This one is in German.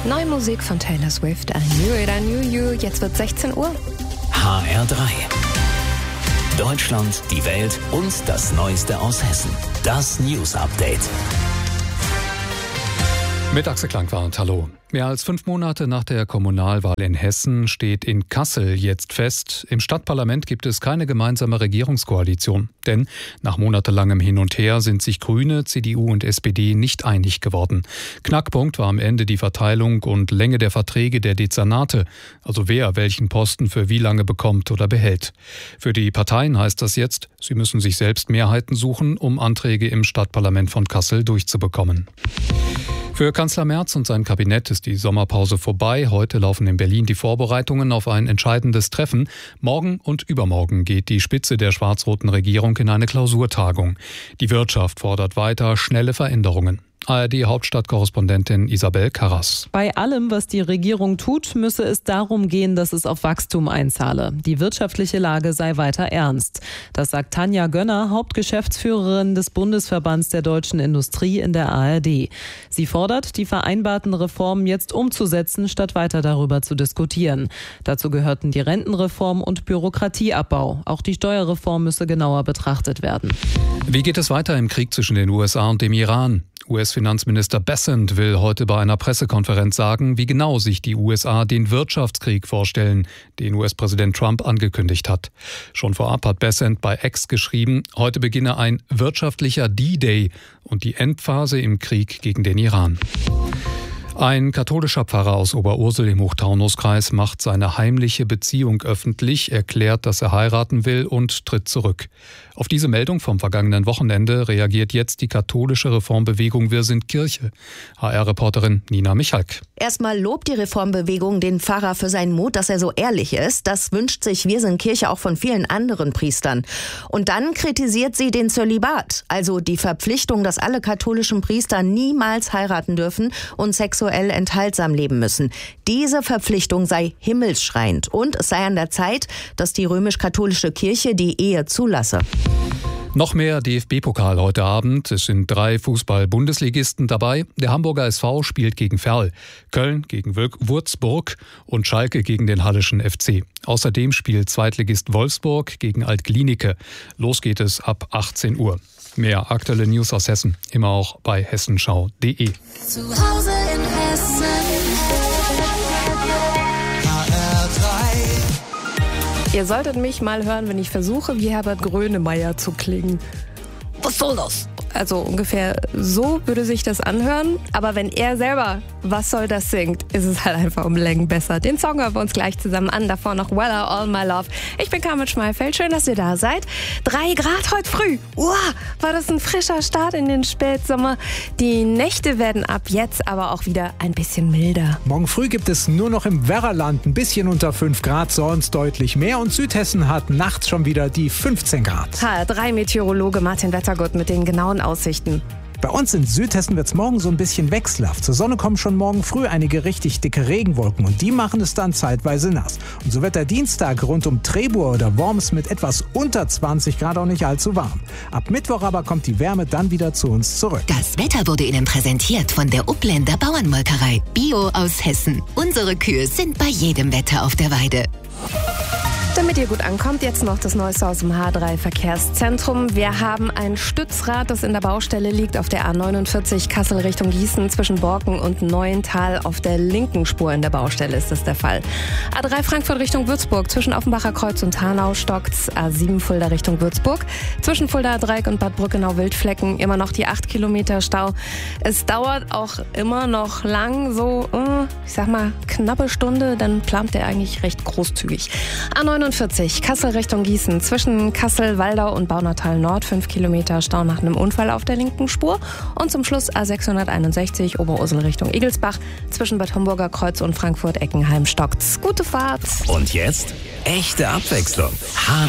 Neue Musik von Taylor Swift, I Knew It, I Knew You. Jetzt wird 16 Uhr. HR3. Deutschland, die Welt und das Neueste aus Hessen. Das News Update. Mit Axel Klangwart, hallo. Mehr als 5 Monate nach der Kommunalwahl in Hessen steht in Kassel jetzt fest, im Stadtparlament gibt es keine gemeinsame Regierungskoalition. Denn nach monatelangem Hin und Her sind sich Grüne, CDU und SPD nicht einig geworden. Knackpunkt war am Ende die Verteilung und Länge der Verträge der Dezernate, also wer welchen Posten für wie lange bekommt oder behält. Für die Parteien heißt das jetzt, sie müssen sich selbst Mehrheiten suchen, um Anträge im Stadtparlament von Kassel durchzubekommen. Für Kanzler Merz und sein Kabinett ist die Sommerpause vorbei. Heute laufen in Berlin die Vorbereitungen auf ein entscheidendes Treffen. Morgen und übermorgen geht die Spitze der schwarz-roten Regierung in eine Klausurtagung. Die Wirtschaft fordert weiter schnelle Veränderungen. ARD-Hauptstadtkorrespondentin Isabel Karras. Bei allem, was die Regierung tut, müsse es darum gehen, dass es auf Wachstum einzahle. Die wirtschaftliche Lage sei weiter ernst. Das sagt Tanja Gönner, Hauptgeschäftsführerin des Bundesverbands der deutschen Industrie in der ARD. Sie fordert, die vereinbarten Reformen jetzt umzusetzen, statt weiter darüber zu diskutieren. Dazu gehörten die Rentenreform und Bürokratieabbau. Auch die Steuerreform müsse genauer betrachtet werden. Wie geht es weiter im Krieg zwischen den USA und dem Iran? US-Finanzminister Bessent will heute bei einer Pressekonferenz sagen, wie genau sich die USA den Wirtschaftskrieg vorstellen, den US-Präsident Trump angekündigt hat. Schon vorab hat Bessent bei X geschrieben, heute beginne ein wirtschaftlicher D-Day und die Endphase im Krieg gegen den Iran. Ein katholischer Pfarrer aus Oberursel im Hochtaunuskreis macht seine heimliche Beziehung öffentlich, erklärt, dass er heiraten will und tritt zurück. Auf diese Meldung vom vergangenen Wochenende reagiert jetzt die katholische Reformbewegung Wir sind Kirche. HR-Reporterin Nina Michalk. Erstmal lobt die Reformbewegung den Pfarrer für seinen Mut, dass er so ehrlich ist. Das wünscht sich Wir sind Kirche auch von vielen anderen Priestern. Und dann kritisiert sie den Zölibat, also die Verpflichtung, dass alle katholischen Priester niemals heiraten dürfen und sexuell enthaltsam leben müssen. Diese Verpflichtung sei himmelsschreiend und es sei an der Zeit, dass die römisch-katholische Kirche die Ehe zulasse. Noch mehr DFB-Pokal heute Abend. Es sind 3 Fußball-Bundesligisten dabei. Der Hamburger SV spielt gegen Verl, Köln gegen Würzburg und Schalke gegen den Hallischen FC. Außerdem spielt Zweitligist Wolfsburg gegen Alt-Glienicke. Los geht es ab 18 Uhr. Mehr aktuelle News aus Hessen, immer auch bei hessenschau.de. Zu Hause in Hessen. Ihr solltet mich mal hören, wenn ich versuche, wie Herbert Grönemeyer zu klingen. Was soll das? Also ungefähr so würde sich das anhören. Aber wenn er selber Was soll das singt, ist es halt einfach um Längen besser. Den Song hören wir uns gleich zusammen an. Davor noch Weller, All My Love. Ich bin Carmen Schmeifeld. Schön, dass ihr da seid. 3 Grad heute früh. War das ein frischer Start in den Spätsommer. Die Nächte werden ab jetzt aber auch wieder ein bisschen milder. Morgen früh gibt es nur noch im Werraland ein bisschen unter 5 Grad, sonst deutlich mehr. Und Südhessen hat nachts schon wieder die 15 Grad. HR3-Meteorologe Martin Wettergott mit den genauen Aussichten. Bei uns in Südhessen wird es morgen so ein bisschen wechselhaft. Zur Sonne kommen schon morgen früh einige richtig dicke Regenwolken und die machen es dann zeitweise nass. Und so wird der Dienstag rund um Trebur oder Worms mit etwas unter 20 Grad auch nicht allzu warm. Ab Mittwoch aber kommt die Wärme dann wieder zu uns zurück. Das Wetter wurde Ihnen präsentiert von der Upländer Bauernmolkerei. Bio aus Hessen. Unsere Kühe sind bei jedem Wetter auf der Weide. Damit ihr gut ankommt, jetzt noch das Neueste aus dem H3-Verkehrszentrum. Wir haben ein Stützrad, das in der Baustelle liegt auf der A49 Kassel Richtung Gießen zwischen Borken und Neuental. Auf der linken Spur in der Baustelle ist das der Fall. A3 Frankfurt Richtung Würzburg zwischen Offenbacher Kreuz und Hanau stockt's. A7 Fulda Richtung Würzburg zwischen Fuldaer Dreieck und Bad Brückenau-Wildflecken immer noch die 8 Kilometer Stau. Es dauert auch immer noch lang, so ich sag mal knappe Stunde, dann plant der eigentlich recht großzügig. A49 Kassel Richtung Gießen zwischen Kassel, Waldau und Baunatal Nord 5 Kilometer Stau nach einem Unfall auf der linken Spur. Und zum Schluss A661 Oberursel Richtung Egelsbach zwischen Bad Homburger Kreuz und Frankfurt-Eckenheim stockt's. Gute Fahrt! Und jetzt echte Abwechslung.